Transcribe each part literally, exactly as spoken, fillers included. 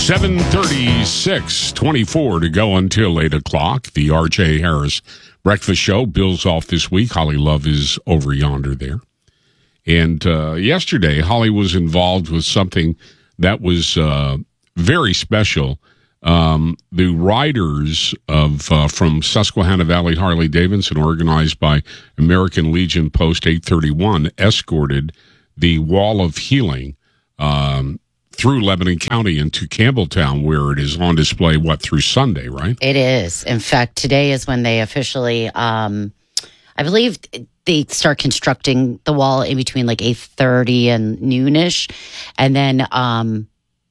seven thirty-six, twenty-four to go until eight o'clock. The R J Harris Breakfast Show. Bill's off this week. Holly Love is over yonder there. And uh, yesterday, Holly was involved with something that was uh, very special. Um, the riders of uh, from Susquehanna Valley Harley Davidson, organized by American Legion Post eight thirty-one, escorted the Wall of Healing um, through Lebanon County into Campbelltown, where it is on display, what, through Sunday, right? It is. In fact, today is when they officially, um, I believe they start constructing the wall in between like eight thirty and noonish. And then, um,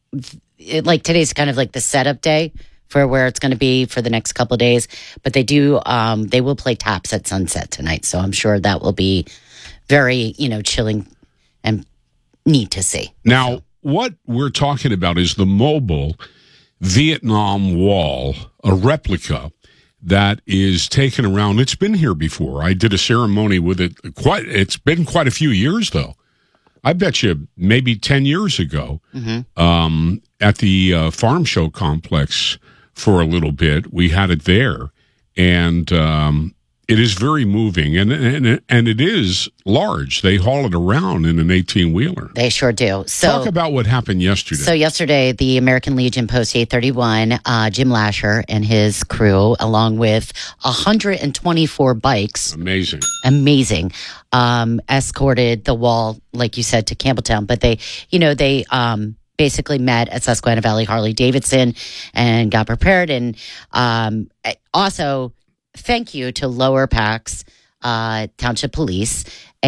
it, like today's kind of like the setup day for where it's going to be for the next couple of days. But they do, um, they will play taps at sunset tonight. So I'm sure that will be very, you know, chilling and neat to see. Now, so. What we're talking about is the mobile Vietnam Wall, a replica that is taken around. It's been here before. I did a ceremony with it. Quite. It's been quite a few years, though. I bet you maybe ten years ago mm-hmm. um, at the uh, Farm Show Complex for a little bit. We had it there, and um, it is very moving, and, and and it is large. They haul it around in an eighteen-wheeler. They sure do. So, Talk about what happened yesterday. So yesterday, the American Legion Post eight thirty-one, uh, Jim Lasher and his crew, along with one hundred twenty-four bikes. Amazing. Amazing. Um, escorted the wall, like you said, to Campbelltown. But they, you know, they... Um, basically met at Susquehanna Valley Harley Davidson and got prepared. And um, also... Thank you to Lower Pax uh, Township Police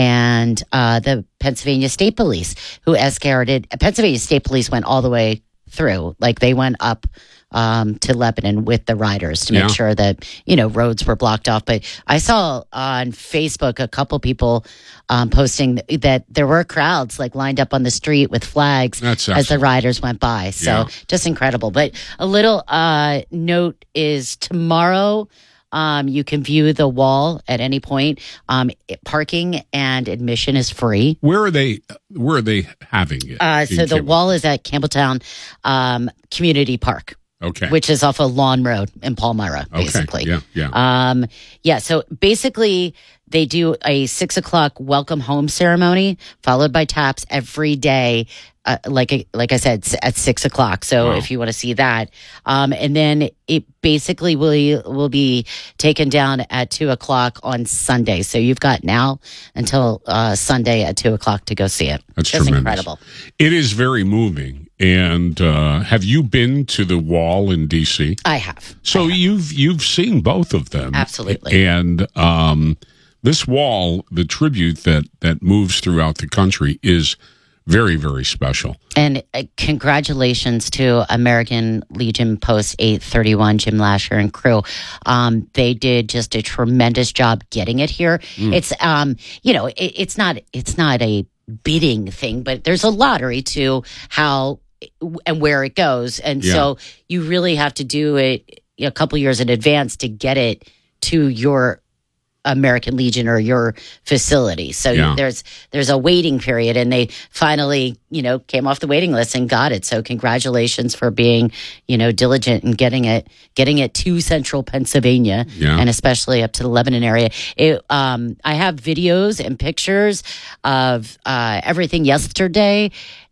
and uh, the Pennsylvania State Police, who escorted. Pennsylvania State Police went all the way through, like they went up um, to Lebanon with the riders to make yeah. sure that you know roads were blocked off. But I saw on Facebook a couple people um, posting that there were crowds like lined up on the street with flags That's as the riders went by. So yeah. just incredible. But a little uh, note is tomorrow. Um, you can view the wall at any point. Um, parking and admission is free. Where are they? Where are they having it? Uh, so the wall is at Campbelltown um, Community Park. Okay. Which is off of Lawn Road in Palmyra, basically. Okay. Yeah, yeah. Um, yeah. So basically, they do a six o'clock welcome home ceremony followed by taps every day. Uh, like like I said, at six o'clock. So wow. if you want to see that, um, and then it basically will will be taken down at two o'clock on Sunday. So you've got now until uh, Sunday at two o'clock to go see it. That's Just tremendous. Incredible. It is very moving. And uh, have you been to the wall in D C? I have. So I have. you've you've seen both of them, absolutely. And um, this wall, the tribute that that moves throughout the country, is very, very special. And uh, congratulations to American Legion Post eight thirty-one, Jim Lasher and crew. Um, they did just a tremendous job getting it here. Mm. It's, um, you know, it, it's not, it's not a bidding thing, but there's a lottery to how and where it goes. And yeah. so you really have to do it a couple years in advance to get it to your American Legion or your facility. So yeah. there's there's a waiting period, and they finally, you know, came off the waiting list and got it. So congratulations for being, you know, diligent and getting it getting it to central Pennsylvania yeah. and especially up to the Lebanon area. It, um, I have videos and pictures of uh, everything yesterday,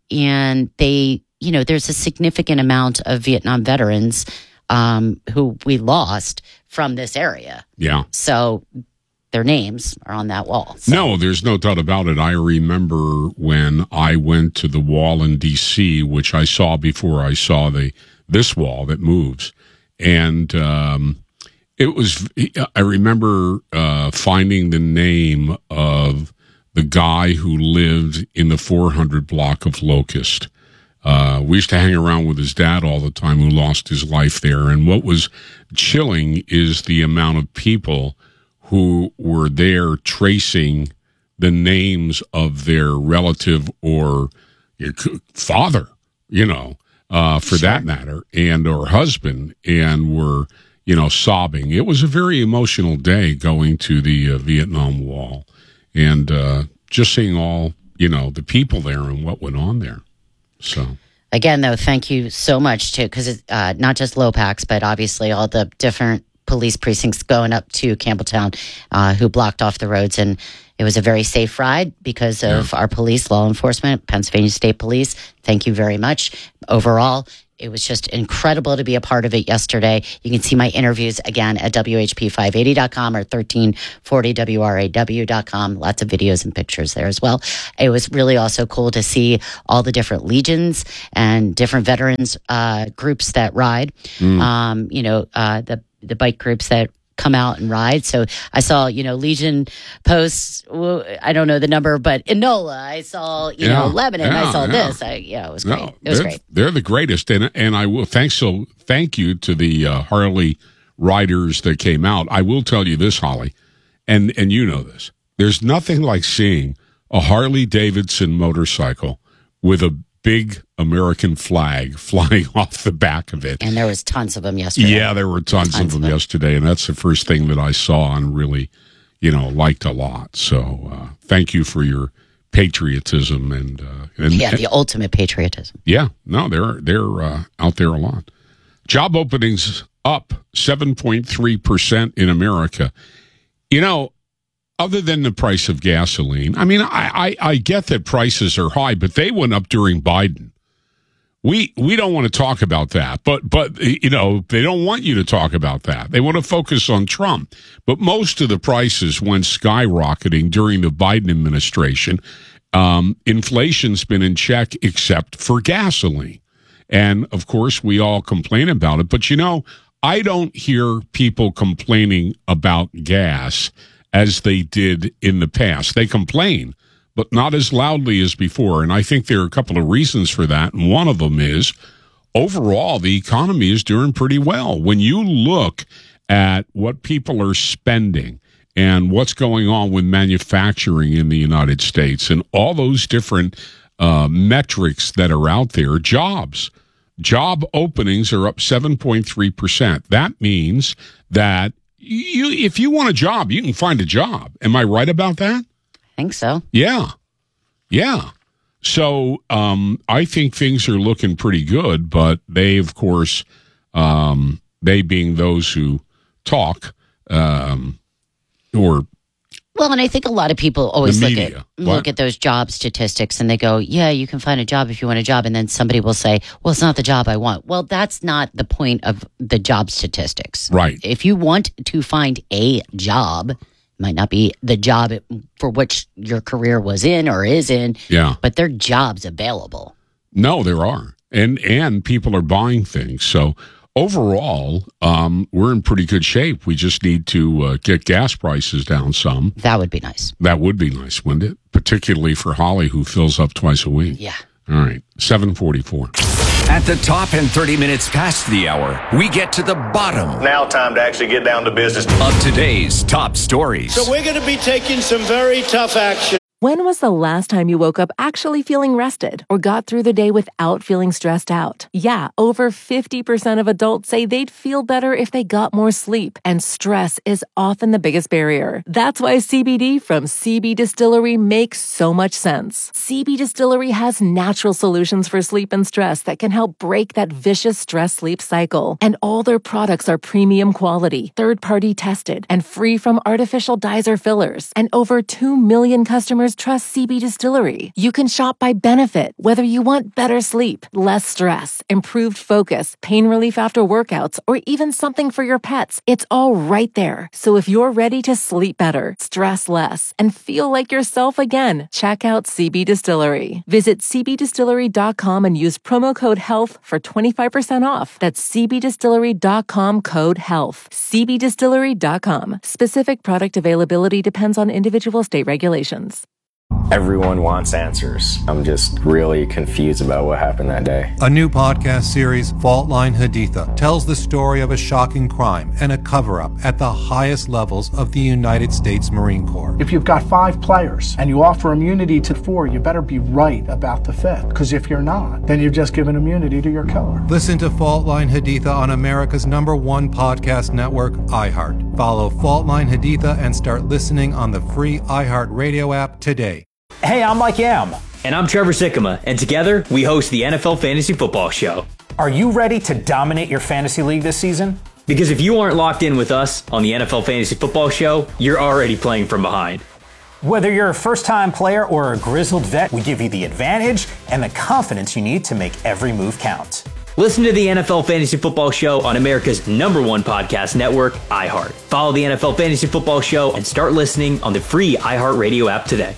and they, you know, there's a significant amount of Vietnam veterans um, who we lost from this area. Yeah. So their names are on that wall. So. No, there's no doubt about it. I remember when I went to the wall in D C, which I saw before I saw the this wall that moves. And um, it was, I remember uh, finding the name of the guy who lived in the four hundred block of Locust. Uh, we used to hang around with his dad all the time, who lost his life there. And what was chilling is the amount of people who were there tracing the names of their relative or father, you know, uh, for sure. that matter, and or husband, and were, you know, sobbing. It was a very emotional day going to the uh, Vietnam Wall and uh, just seeing all, you know, the people there and what went on there. So Again, though, thank you so much to because uh, not just Lopax, but obviously all the different police precincts going up to Campbelltown uh, who blocked off the roads. And it was a very safe ride because of yeah. our police, law enforcement, Pennsylvania State Police. Thank you very much. Overall, it was just incredible to be a part of it yesterday. You can see my interviews again at W H P five eighty dot com or thirteen forty W R A W dot com. Lots of videos and pictures there as well. It was really also cool to see all the different legions and different veterans uh, groups that ride. Mm. Um, you know, uh, the the bike groups that come out and ride. So I saw, you know, Legion posts, I don't know the number, but Enola, I saw, you yeah, know, Lebanon, yeah, I saw yeah. this. I, yeah, it was great. No, it was great. They're the greatest. And, and I will thanks so thank you to the uh, Harley riders that came out. I will tell you this, Holly, and, and you know this. There's nothing like seeing a Harley Davidson motorcycle with a big American flag flying off the back of it. And there was tons of them yesterday. Yeah, there were tons, tons of, them of them yesterday. And that's the first thing that I saw and really, you know, liked a lot. So uh, thank you for your patriotism. And, uh, and yeah, the and, ultimate patriotism. Yeah, no, they're, they're uh, out there a lot. Job openings up seven point three percent in America. You know, other than the price of gasoline, I mean, I, I, I get that prices are high, but they went up during Biden. We we don't want to talk about that, but but you know they don't want you to talk about that. They want to focus on Trump. But most of the prices went skyrocketing during the Biden administration. Um, inflation's been in check except for gasoline, and of course we all complain about it. But you know, I don't hear people complaining about gas as they did in the past. They complain, but not as loudly as before. And I think there are a couple of reasons for that. And one of them is overall, the economy is doing pretty well. When you look at what people are spending and what's going on with manufacturing in the United States and all those different uh, metrics that are out there, jobs, job openings are up seven point three percent. That means that You, if you want a job, you can find a job. Am I right about that? I think so. Yeah. Yeah. So um, I think things are looking pretty good, but they, of course, um, they being those who talk um, or Well, and I think a lot of people always look media. at look at those job statistics and they go, yeah, you can find a job if you want a job. And then somebody will say, well, it's not the job I want. Well, that's not the point of the job statistics. Right. If you want to find a job, it might not be the job for which your career was in or is in, yeah. but there are jobs available. No, there are. And, and people are buying things. So overall, um, we're in pretty good shape. We just need to uh, get gas prices down some. That would be nice. That would be nice, wouldn't it? Particularly for Holly, who fills up twice a week. Yeah. All right. seven forty-four. At the top and thirty minutes past the hour, we get to the bottom. Now time to actually get down to business. Of today's top stories. So we're going to be taking some very tough action. When was the last time you woke up actually feeling rested or got through the day without feeling stressed out? Yeah, over fifty percent of adults say they'd feel better if they got more sleep, and stress is often the biggest barrier. That's why C B D from C B Distillery makes so much sense. C B Distillery has natural solutions for sleep and stress that can help break that vicious stress-sleep cycle. And all their products are premium quality, third-party tested, and free from artificial dyes or fillers. And over two million customers trust C B Distillery. You can shop by benefit, whether you want better sleep, less stress, improved focus, pain relief after workouts, or even something for your pets. It's all right there. So if you're ready to sleep better, stress less, and feel like yourself again, check out C B Distillery. Visit c b distillery dot com and use promo code HEALTH for twenty-five percent off. That's c b distillery dot com code HEALTH. c b distillery dot com. Specific product availability depends on individual state regulations. Everyone wants answers. I'm just really confused about what happened that day. A new podcast series, Fault Line Haditha, tells the story of a shocking crime and a cover-up at the highest levels of the United States Marine Corps. If you've got five players and you offer immunity to four, you better be right about the fifth. Because if you're not, then you've just given immunity to your killer. Listen to Fault Line Haditha on America's number one podcast network, iHeart. Follow Fault Line Haditha and start listening on the free iHeart Radio app today. Hey, I'm Mike Yam. And I'm Trevor Sikkema, and together we host the N F L Fantasy Football Show. Are you ready to dominate your fantasy league this season? Because if you aren't locked in with us on the N F L Fantasy Football Show, you're already playing from behind. Whether you're a first-time player or a grizzled vet, we give you the advantage and the confidence you need to make every move count. Listen to the N F L Fantasy Football Show on America's number one podcast network, iHeart. Follow the N F L Fantasy Football Show and start listening on the free iHeartRadio app today.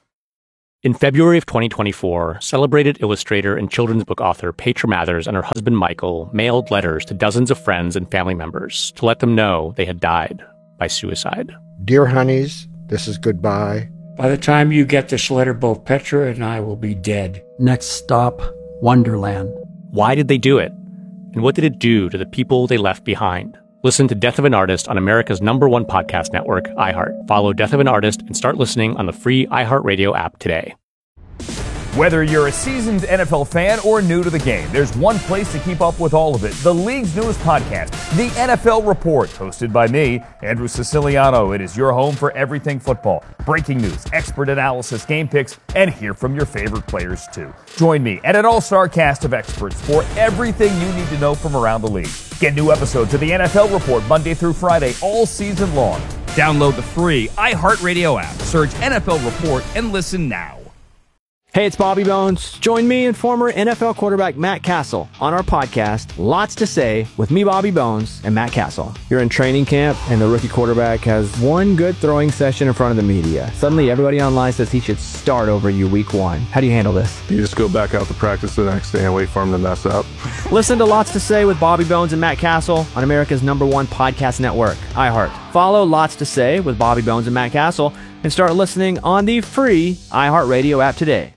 In February of twenty twenty-four, celebrated illustrator and children's book author Petra Mathers and her husband Michael mailed letters to dozens of friends and family members to let them know they had died by suicide. Dear honeys, this is goodbye. By the time you get this letter, both Petra and I will be dead. Next stop, Wonderland. Why did they do it? And what did it do to the people they left behind? Listen to Death of an Artist on America's number one podcast network, iHeart. Follow Death of an Artist and start listening on the free iHeartRadio app today. Whether you're a seasoned N F L fan or new to the game, there's one place to keep up with all of it. The league's newest podcast, The N F L Report, hosted by me, Andrew Siciliano. It is your home for everything football. Breaking news, expert analysis, game picks, and hear from your favorite players too. Join me and an all-star cast of experts for everything you need to know from around the league. Get new episodes of The N F L Report Monday through Friday all season long. Download the free iHeartRadio app, search N F L Report, and listen now. Hey, it's Bobby Bones. Join me and former N F L quarterback Matt Castle on our podcast, Lots to Say, with me, Bobby Bones, and Matt Castle. You're in training camp, and the rookie quarterback has one good throwing session in front of the media. Suddenly, everybody online says he should start over you week one. How do you handle this? You just go back out to practice the next day and wait for him to mess up. Listen to Lots to Say with Bobby Bones and Matt Castle on America's number one podcast network, iHeart. Follow Lots to Say with Bobby Bones and Matt Castle and start listening on the free iHeartRadio app today.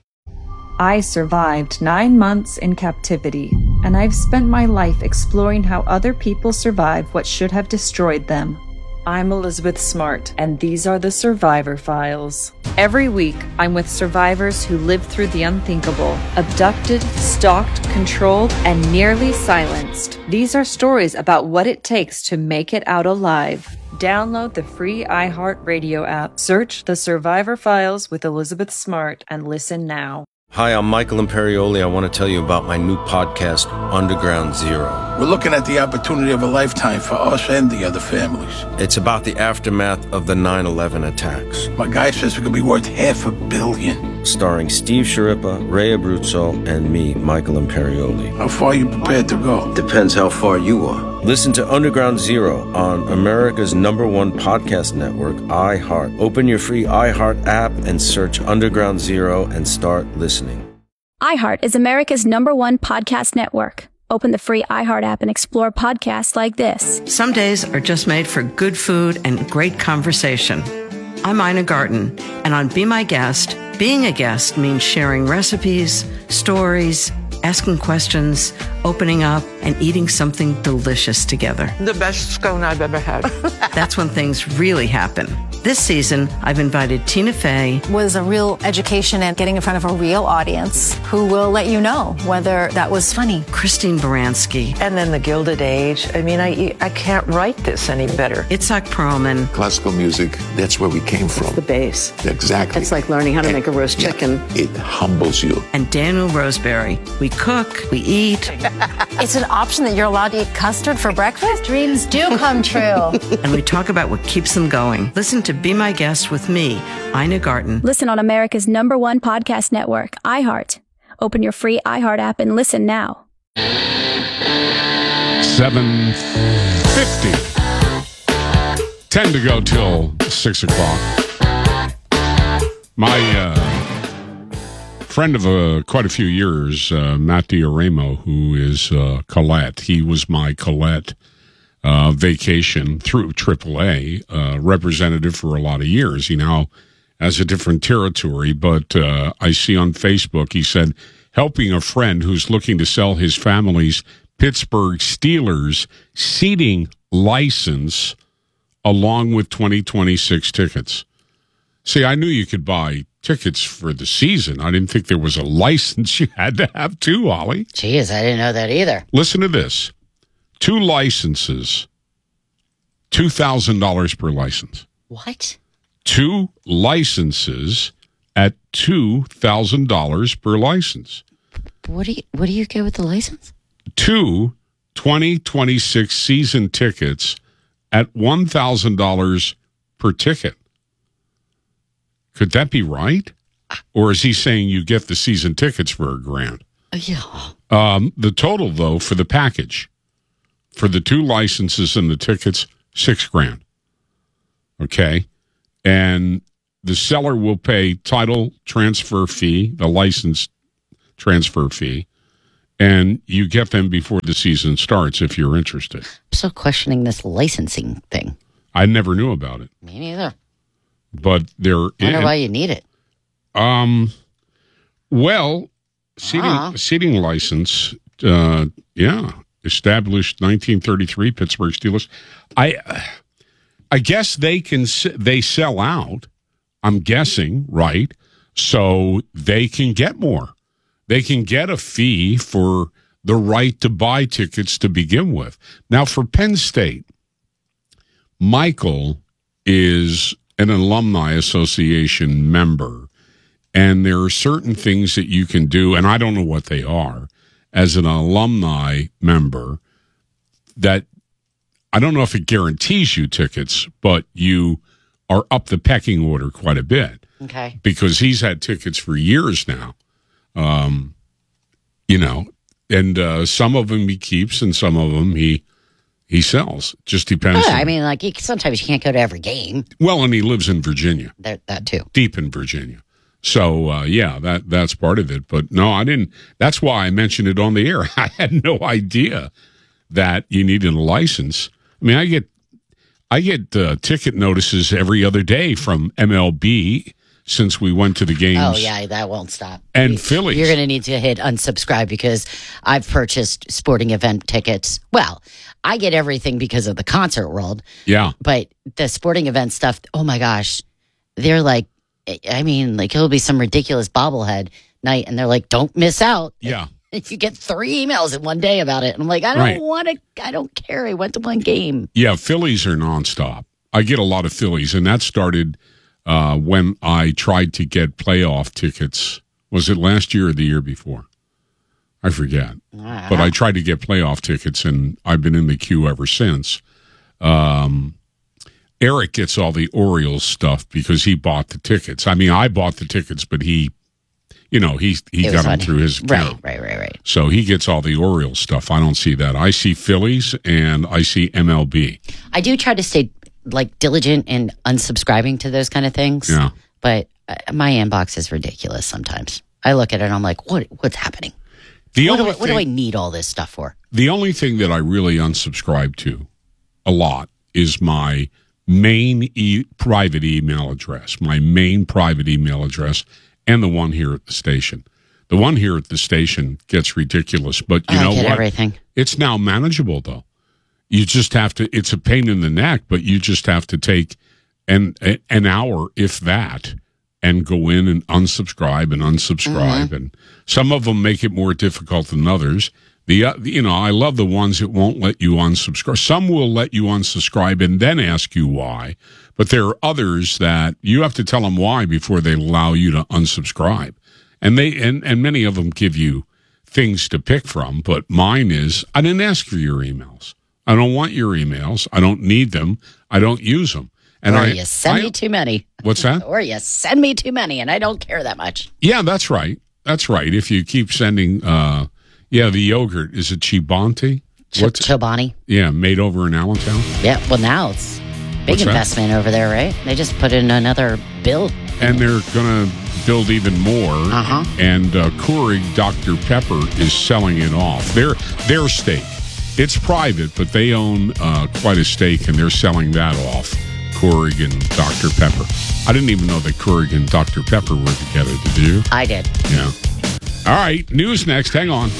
I survived nine months in captivity, and I've spent my life exploring how other people survive what should have destroyed them. I'm Elizabeth Smart, and these are the Survivor Files. Every week, I'm with survivors who lived through the unthinkable, abducted, stalked, controlled, and nearly silenced. These are stories about what it takes to make it out alive. Download the free iHeartRadio app, search The Survivor Files with Elizabeth Smart, and listen now. Hi, I'm Michael Imperioli. I want to tell you about my new podcast, Underground Zero. We're looking at the opportunity of a lifetime for us and the other families. It's about the aftermath of the nine eleven attacks. My guy says it could be worth half a billion. Starring Steve Sciarippa, Ray Abruzzo, and me, Michael Imperioli. How far are you prepared to go? Depends how far you are. Listen to Underground Zero on America's number one podcast network, iHeart. Open your free iHeart app and search Underground Zero and start listening. iHeart is America's number one podcast network. Open the free iHeart app and explore podcasts like this. Some days are just made for good food and great conversation. I'm Ina Garten, and on Be My Guest, being a guest means sharing recipes, stories, asking questions, opening up, and eating something delicious together. The best scone I've ever had. That's when things really happen. This season, I've invited Tina Fey. It was a real education and getting in front of a real audience who will let you know whether that was funny. Christine Baranski. And then the Gilded Age. I mean, I I can't write this any better. Itzhak Perlman. Classical music, that's where we came from. It's the bass. Exactly. It's like learning how to and, make a roast yeah, chicken. It humbles you. And Daniel Roseberry. We cook, we eat. It's an option that you're allowed to eat custard for breakfast? Dreams do come true. And we talk about what keeps them going. Listen to Be My Guest with me, Ina Garten. Listen on America's number one podcast network, iHeart. Open your free iHeart app and listen now. seven fifty. ten to go till six o'clock. My uh, friend of uh, quite a few years, uh, Matt Diaremo, who is uh, Colette. He was my Colette uh, vacation through triple A uh, representative for a lot of years. He now has a different territory, but uh, I see on Facebook, he said, helping a friend who's looking to sell his family's Pittsburgh Steelers seating license along with twenty twenty-six tickets. See, I knew you could buy tickets for the season. I didn't think there was a license you had to have too, Ollie. Jeez, I didn't know that either. Listen to this. Two licenses, two thousand dollars per license. What? Two licenses, at two thousand dollars per license. What do you What do you get with the license? Two twenty twenty-six season tickets at one thousand dollars per ticket. Could that be right? Or is he saying you get the season tickets for a grand? Yeah. Um, the total, though, for the package, for the two licenses and the tickets, six grand. Okay? And the seller will pay title transfer fee, the license transfer fee, and you get them before the season starts if you're interested. I'm still questioning this licensing thing. I never knew about it. Me neither. But there I wonder and, why you need it. Um, well, seating, Ah. seating license, uh, yeah, established nineteen thirty-three, Pittsburgh Steelers. I, I guess they can, s- they sell out, I'm guessing, right? So they can get more. They can get a fee for the right to buy tickets to begin with. Now, for Penn State, Michael is an alumni association member, and there are certain things that you can do, and I don't know what they are, as an alumni member, that I don't know if it guarantees you tickets, but you are up the pecking order quite a bit. Okay. Because he's had tickets for years now. Um, you know, and uh, some of them he keeps and some of them he he sells. Just depends. Yeah, on, I mean, like, you, sometimes you can't go to every game. well, and he lives in Virginia. That, that too. Deep in Virginia. So, uh, yeah, that that's part of it. But no, I didn't. That's why I mentioned it on the air. I had no idea that you needed a license. I mean, I get I get uh, ticket notices every other day from M L B since we went to the games. Oh, yeah, that won't stop. And you, Phillies. You're going to need to hit unsubscribe because I've purchased sporting event tickets. Well, I get everything because of the concert world. Yeah. But the sporting event stuff, oh my gosh, they're like, I mean, like it'll be some ridiculous bobblehead night, and they're like, don't miss out. Yeah. You get three emails in one day about it. And I'm like, I don't Right. want to, I don't care. I went to one game. Yeah, Phillies are nonstop. I get a lot of Phillies, and that started uh, when I tried to get playoff tickets. Was it last year or the year before? I forget. Ah. But I tried to get playoff tickets, and I've been in the queue ever since. Um, Eric gets all the Orioles stuff because he bought the tickets. I mean, I bought the tickets, but he, you know, he he It got was them on- through his account. Right, right, right, right. So he gets all the Orioles stuff. I don't see that. I see Phillies and I see M L B. I do try to stay like diligent in unsubscribing to those kind of things. Yeah. But uh, my inbox is ridiculous sometimes. I look at it and I'm like, what? What's happening? The what, do only I, what do I thing- need all this stuff for? The only thing that I really unsubscribe to a lot is my main e- private email address, my main private email address, and the one here at the station. The one here at the station gets ridiculous, but you I know get what? everything. It's now manageable, though. You just have to, it's a pain in the neck, but you just have to take an, an hour, if that, and go in and unsubscribe and unsubscribe. Mm-hmm. And some of them make it more difficult than others. The uh, you know, I love the ones that won't let you unsubscribe. Some will let you unsubscribe and then ask you why. But there are others that you have to tell them why before they allow you to unsubscribe. And they and, and many of them give you things to pick from. But mine is, I didn't ask for your emails. I don't want your emails. I don't need them. I don't use them. And or I, you send I- me too many. What's that? Or you send me too many, and I don't care that much. Yeah, that's right. That's right. If you keep sending, uh, yeah, the yogurt, is it Chibonti? Ch- What's Chobani. Yeah, made over in Allentown. Yeah, well, now it's big What's that? investment over there, right? They just put in another bill. And they're going to build even more. Uh-huh. And uh, Keurig Doctor Pepper is selling it off. Their their stake. It's private, but they own uh, quite a stake, and they're selling that off. Keurig and Doctor Pepper. I didn't even know that Keurig and Doctor Pepper were together. Did you? I did. Yeah. All right. News next. Hang on.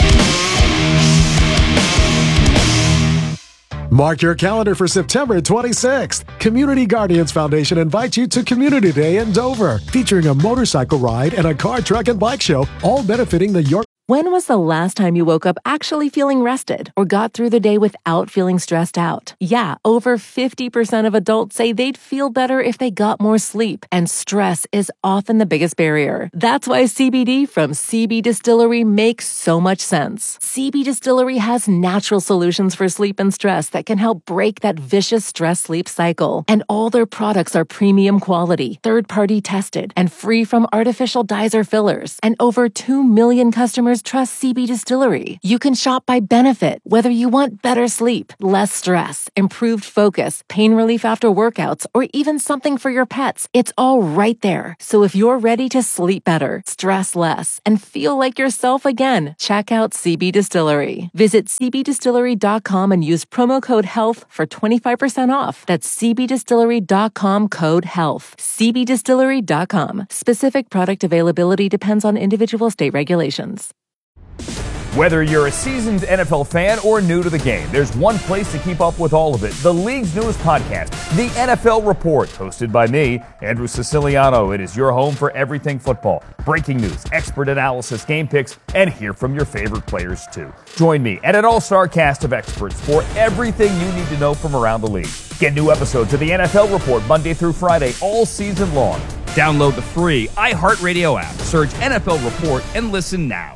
Mark your calendar for September twenty-sixth. Community Guardians Foundation invites you to Community Day in Dover, featuring a motorcycle ride and a car, truck, and bike show, all benefiting the York. When was the last time you woke up actually feeling rested or got through the day without feeling stressed out? Yeah, over fifty percent of adults say they'd feel better if they got more sleep, and stress is often the biggest barrier. That's why C B D from C B Distillery makes so much sense. C B Distillery has natural solutions for sleep and stress that can help break that vicious stress-sleep cycle. And all their products are premium quality, third-party tested, and free from artificial dyes or fillers. And over two million customers trust C B Distillery. You can shop by benefit, whether you want better sleep, less stress, improved focus, pain relief after workouts, or even something for your pets. It's all right there. So if you're ready to sleep better, stress less, and feel like yourself again, check out C B Distillery. Visit c b distillery dot com and use promo code HEALTH for twenty-five percent off. That's c b distillery dot com code HEALTH. c b distillery dot com. Specific product availability depends on individual state regulations. Whether you're a seasoned N F L fan or new to the game, there's one place to keep up with all of it. The league's newest podcast, The N F L Report, hosted by me, Andrew Siciliano. It is your home for everything football. Breaking news, expert analysis, game picks, and hear from your favorite players too. Join me and an all-star cast of experts for everything you need to know from around the league. Get new episodes of The N F L Report Monday through Friday all season long. Download the free iHeartRadio app, search N F L Report, and listen now.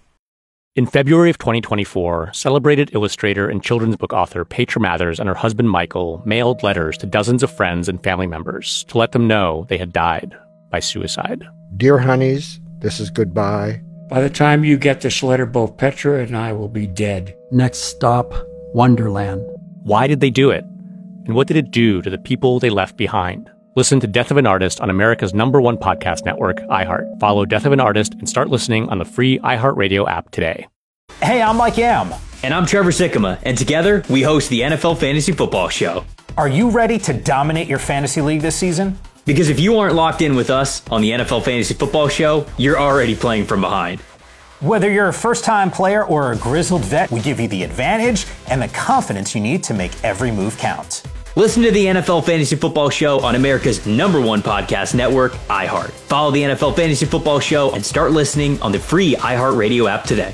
In February of twenty twenty-four, celebrated illustrator and children's book author Petra Mathers and her husband Michael mailed letters to dozens of friends and family members to let them know they had died by suicide. Dear honeys, this is goodbye. By the time you get this letter, both Petra and I will be dead. Next stop, Wonderland. Why did they do it? And what did it do to the people they left behind? Listen to Death of an Artist on America's number one podcast network, iHeart. Follow Death of an Artist and start listening on the free iHeartRadio app today. Hey, I'm Mike Yam. And I'm Trevor Sikkema, and together we host the N F L Fantasy Football Show. Are you ready to dominate your fantasy league this season? Because if you aren't locked in with us on the N F L Fantasy Football Show, you're already playing from behind. Whether you're a first-time player or a grizzled vet, we give you the advantage and the confidence you need to make every move count. Listen to the N F L Fantasy Football Show on America's number one podcast network, iHeart. Follow the N F L Fantasy Football Show and start listening on the free iHeartRadio app today.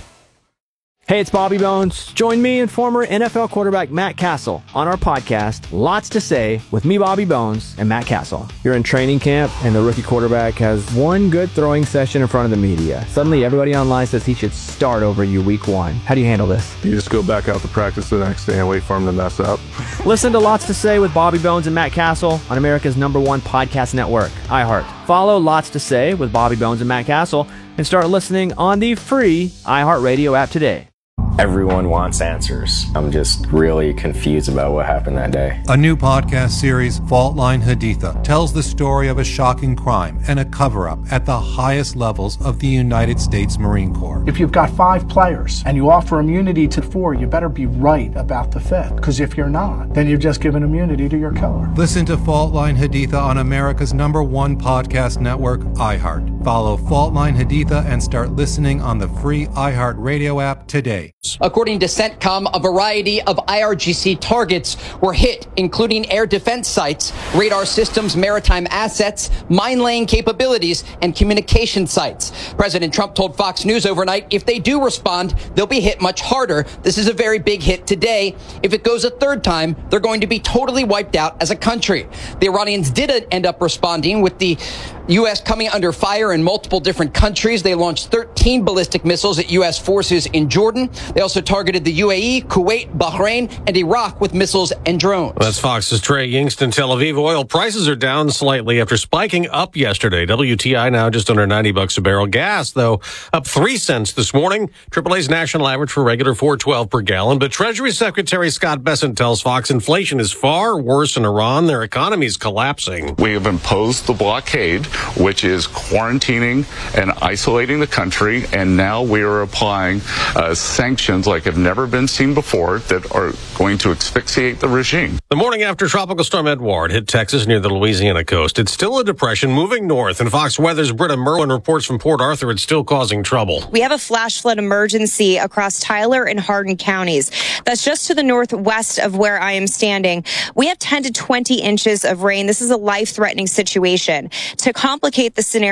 Hey, it's Bobby Bones. Join me and former N F L quarterback Matt Castle on our podcast, Lots to Say, with me, Bobby Bones, and Matt Castle. You're in training camp, and the rookie quarterback has one good throwing session in front of the media. Suddenly, everybody online says he should start over you week one. How do you handle this? You just go back out to practice the next day and wait for him to mess up. Listen to Lots to Say with Bobby Bones and Matt Castle on America's number one podcast network, iHeart. Follow Lots to Say with Bobby Bones and Matt Castle and start listening on the free iHeartRadio app today. Everyone wants answers. I'm just really confused about what happened that day. A new podcast series, Fault Line Haditha, tells the story of a shocking crime and a cover-up at the highest levels of the United States Marine Corps. If you've got five players and you offer immunity to four, you better be right about the fifth. Because if you're not, then you've just given immunity to your killer. Listen to Fault Line Haditha on America's number one podcast network, iHeart. Follow Fault Line Haditha and start listening on the free iHeart Radio app today. According to CENTCOM, a variety of I R G C targets were hit, including air defense sites, radar systems, maritime assets, mine-laying capabilities, and communication sites. President Trump told Fox News overnight if they do respond, they'll be hit much harder. This is a very big hit today. If it goes a third time, they're going to be totally wiped out as a country. The Iranians did end up responding with the U S coming under fire in multiple different countries. They launched thirteen ballistic missiles at U S forces in Jordan. They also targeted the U A E, Kuwait, Bahrain, and Iraq with missiles and drones. That's Fox's Trey Yingst. Tel Aviv. Oil prices are down slightly after spiking up yesterday. W T I now just under ninety bucks a barrel. Gas, though, up three cents this morning. triple A's national average for regular four twelve per gallon. But Treasury Secretary Scott Bessent tells Fox inflation is far worse in Iran. Their economy is collapsing. We have imposed the blockade, which is quarantining and isolating the country, and now we are applying uh, sanctions like have never been seen before that are going to asphyxiate the regime. The morning after Tropical Storm Edouard hit Texas near the Louisiana coast, it's still a depression moving north, and Fox Weather's Britta Merwin reports from Port Arthur it's still causing trouble. We have a flash flood emergency across Tyler and Hardin counties. That's just to the northwest of where I am standing. We have ten to twenty inches of rain. This is a life-threatening situation. To complicate the scenario,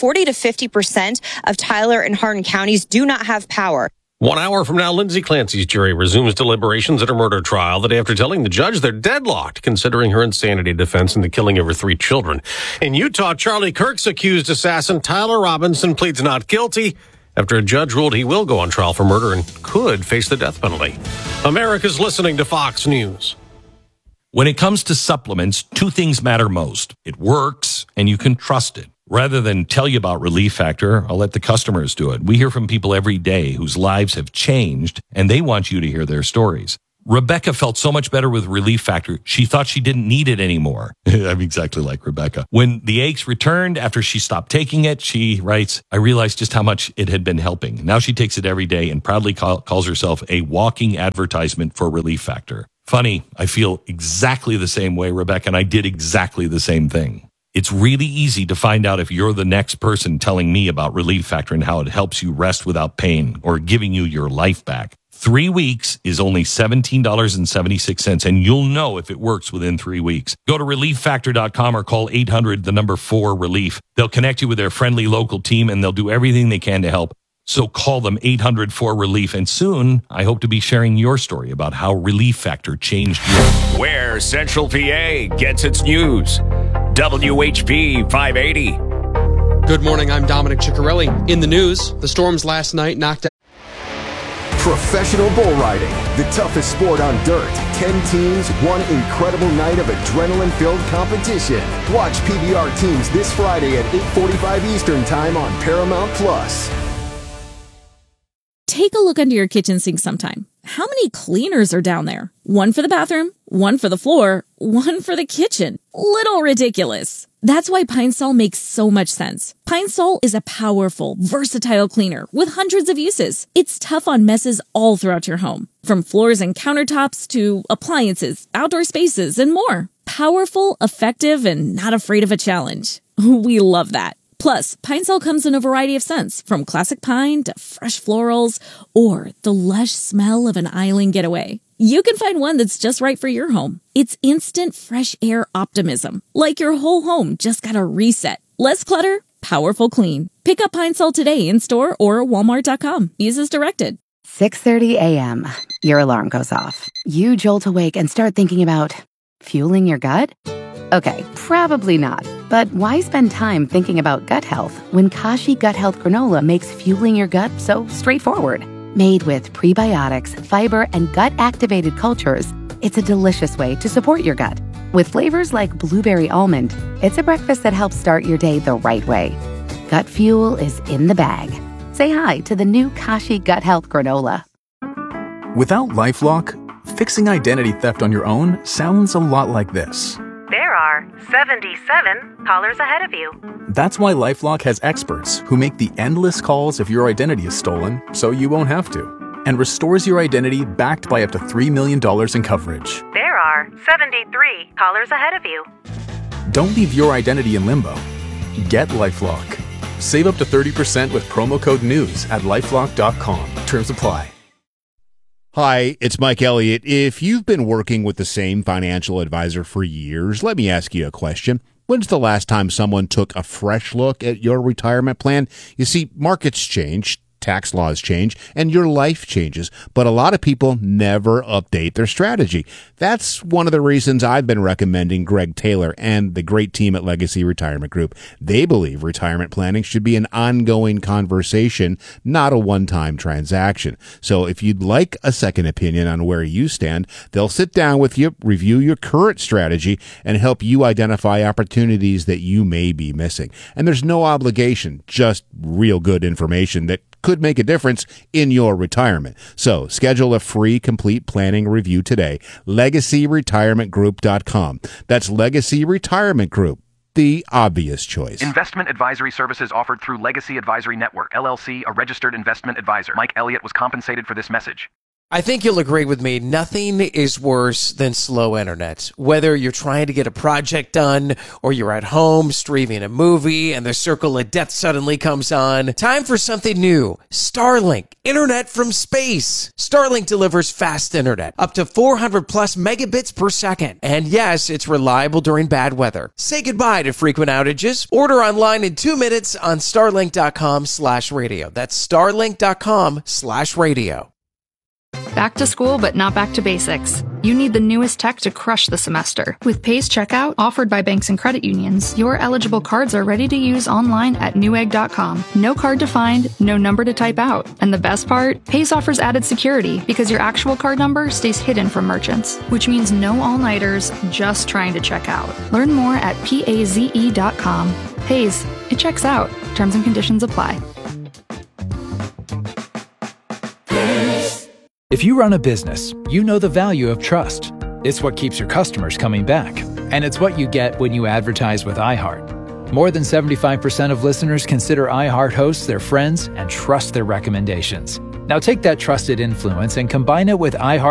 forty to fifty percent of Tyler and Hardin counties do not have power. One hour from now, Lindsay Clancy's jury resumes deliberations at her murder trial the day after telling the judge they're deadlocked, considering her insanity defense in the killing of her three children. In Utah, Charlie Kirk's accused assassin Tyler Robinson pleads not guilty after a judge ruled he will go on trial for murder and could face the death penalty. America's listening to Fox News. When it comes to supplements, two things matter most. It works, and you can trust it. Rather than tell you about Relief Factor, I'll let the customers do it. We hear from people every day whose lives have changed, and they want you to hear their stories. Rebecca felt so much better with Relief Factor, she thought she didn't need it anymore. I'm exactly like Rebecca. When the aches returned after she stopped taking it, she writes, I realized just how much it had been helping. Now she takes it every day and proudly call, calls herself a walking advertisement for Relief Factor. Funny, I feel exactly the same way, Rebecca, and I did exactly the same thing. It's really easy to find out if you're the next person telling me about Relief Factor and how it helps you rest without pain or giving you your life back. Three weeks is only seventeen dollars and seventy-six cents, and you'll know if it works within three weeks. Go to relief factor dot com or call eight hundred, the number four, relief. They'll connect you with their friendly local team, and they'll do everything they can to help. So call them eight hundred, four, relief, and soon I hope to be sharing your story about how Relief Factor changed you. Where Central P A gets its news. W H P five eighty. Good morning, I'm Dominic Ciccarelli. In the news, the storms last night knocked out professional bull riding, the toughest sport on dirt. Ten teams, one incredible night of adrenaline-filled competition. Watch P B R teams this Friday at eight forty-five Eastern Time on Paramount Plus. Take a look under your kitchen sink sometime. How many cleaners are down there? One for the bathroom, one for the floor, one for the kitchen. Little ridiculous. That's why Pine Sol makes so much sense. Pine Sol is a powerful, versatile cleaner with hundreds of uses. It's tough on messes all throughout your home, from floors and countertops to appliances, outdoor spaces, and more. Powerful, effective, and not afraid of a challenge. We love that. Plus, Pine Sol comes in a variety of scents, from classic pine to fresh florals or the lush smell of an island getaway. You can find one that's just right for your home. It's instant fresh air optimism, like your whole home just got a reset. Less clutter, powerful clean. Pick up Pine Sol today in store or walmart dot com. Use as directed. six thirty a.m. Your alarm goes off. You jolt awake and start thinking about fueling your gut? Okay, probably not. But why spend time thinking about gut health when Kashi Gut Health Granola makes fueling your gut so straightforward? Made with prebiotics, fiber, and gut-activated cultures, it's a delicious way to support your gut. With flavors like blueberry almond, it's a breakfast that helps start your day the right way. Gut fuel is in the bag. Say hi to the new Kashi Gut Health Granola. Without LifeLock, fixing identity theft on your own sounds a lot like this. There are seventy-seven callers ahead of you. That's why LifeLock has experts who make the endless calls if your identity is stolen so you won't have to, and restores your identity backed by up to three million dollars in coverage. There are seventy-three callers ahead of you. Don't leave your identity in limbo. Get LifeLock. Save up to thirty percent with promo code NEWS at lifelock dot com. Terms apply. Hi, it's Mike Elliott. If you've been working with the same financial advisor for years, let me ask you a question. When's the last time someone took a fresh look at your retirement plan? You see, markets change, tax laws change, and your life changes, but a lot of people never update their strategy. That's one of the reasons I've been recommending Greg Taylor and the great team at Legacy Retirement Group. They believe retirement planning should be an ongoing conversation, not a one-time transaction. So if you'd like a second opinion on where you stand, they'll sit down with you, review your current strategy, and help you identify opportunities that you may be missing. And there's no obligation, just real good information that could make a difference in your retirement. So schedule a free complete planning review today. legacy retirement group dot com. That's Legacy Retirement Group, the obvious choice. Investment advisory services offered through Legacy Advisory Network, L L C, a registered investment advisor. Mike Elliott was compensated for this message. I think you'll agree with me. Nothing is worse than slow internet. Whether you're trying to get a project done or you're at home streaming a movie and the circle of death suddenly comes on, time for something new. Starlink, internet from space. Starlink delivers fast internet, up to four hundred plus megabits per second. And yes, it's reliable during bad weather. Say goodbye to frequent outages. Order online in two minutes on starlink.com slash radio. That's starlink.com slash radio. Back to school, but not back to basics. You need the newest tech to crush the semester. With Pays Checkout, offered by banks and credit unions, your eligible cards are ready to use online at newegg dot com. No card to find, no number to type out. And the best part? Pays offers added security because your actual card number stays hidden from merchants, which means no all-nighters just trying to check out. Learn more at paze dot com. Pays, it checks out. Terms and conditions apply. If you run a business, you know the value of trust. It's what keeps your customers coming back. And it's what you get when you advertise with iHeart. More than seventy-five percent of listeners consider iHeart hosts their friends and trust their recommendations. Now take that trusted influence and combine it with iHeart